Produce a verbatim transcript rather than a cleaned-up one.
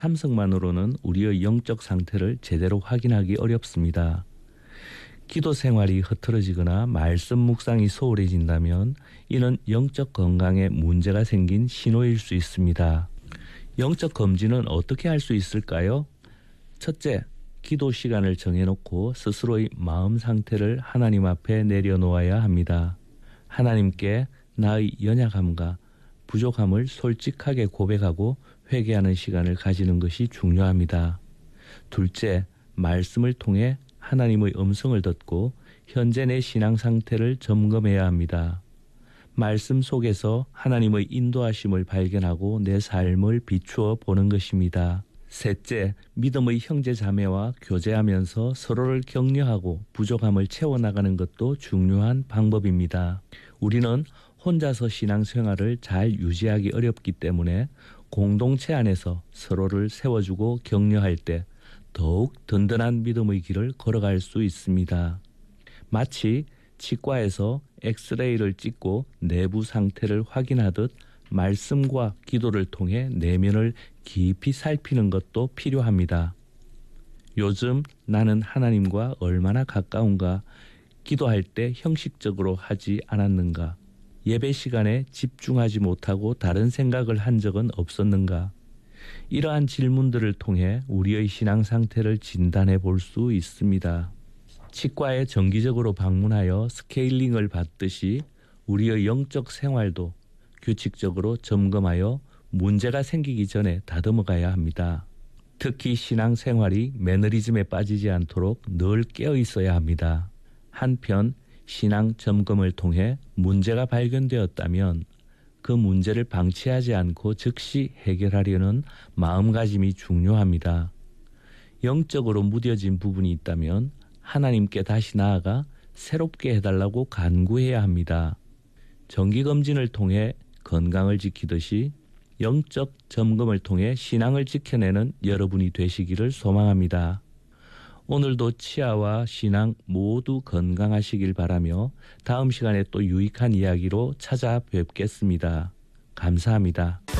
탐색만으로는 우리의 영적 상태를 제대로 확인하기 어렵습니다. 기도 생활이 흐트러지거나 말씀 묵상이 소홀해진다면 이는 영적 건강에 문제가 생긴 신호일 수 있습니다. 영적 검진은 어떻게 할 수 있을까요? 첫째, 기도 시간을 정해놓고 스스로의 마음 상태를 하나님 앞에 내려놓아야 합니다. 하나님께 나의 연약함과 부족함을 솔직하게 고백하고 회개하는 시간을 가지는 것이 중요합니다. 둘째, 말씀을 통해 하나님의 음성을 듣고 현재 내 신앙 상태를 점검해야 합니다. 말씀 속에서 하나님의 인도하심을 발견하고 내 삶을 비추어 보는 것입니다. 셋째, 믿음의 형제 자매와 교제하면서 서로를 격려하고 부족함을 채워나가는 것도 중요한 방법입니다. 우리는 혼자서 신앙생활을 잘 유지하기 어렵기 때문에 공동체 안에서 서로를 세워주고 격려할 때 더욱 든든한 믿음의 길을 걸어갈 수 있습니다. 마치 치과에서 엑스레이를 찍고 내부 상태를 확인하듯 말씀과 기도를 통해 내면을 깊이 살피는 것도 필요합니다. 요즘 나는 하나님과 얼마나 가까운가? 기도할 때 형식적으로 하지 않았는가? 예배 시간에 집중하지 못하고 다른 생각을 한 적은 없었는가? 이러한 질문들을 통해 우리의 신앙 상태를 진단해 볼 수 있습니다. 치과에 정기적으로 방문하여 스케일링을 받듯이 우리의 영적 생활도 규칙적으로 점검하여 문제가 생기기 전에 다듬어 가야 합니다. 특히 신앙 생활이 매너리즘에 빠지지 않도록 늘 깨어 있어야 합니다. 한편 신앙 점검을 통해 문제가 발견되었다면 그 문제를 방치하지 않고 즉시 해결하려는 마음가짐이 중요합니다. 영적으로 무뎌진 부분이 있다면 하나님께 다시 나아가 새롭게 해달라고 간구해야 합니다. 정기검진을 통해 건강을 지키듯이 영적 점검을 통해 신앙을 지켜내는 여러분이 되시기를 소망합니다. 오늘도 치아와 신앙 모두 건강하시길 바라며 다음 시간에 또 유익한 이야기로 찾아뵙겠습니다. 감사합니다.